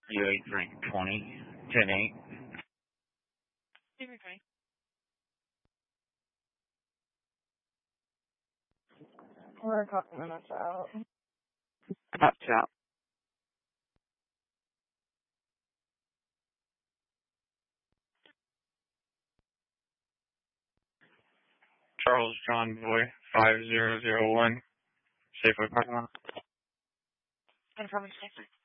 U8 drink 20, 10-8. Okay. We're a couple minutes out. About 2 out. Charles John Boy 5001. Safeway parking lot. Information.